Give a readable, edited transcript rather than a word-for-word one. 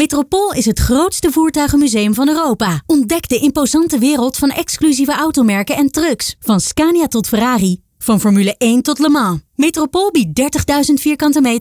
Metropool is het grootste voertuigenmuseum van Europa. Ontdek de imposante wereld van exclusieve automerken en trucks. Van Scania tot Ferrari. Van Formule 1 tot Le Mans. Metropool biedt 30.000 vierkante meter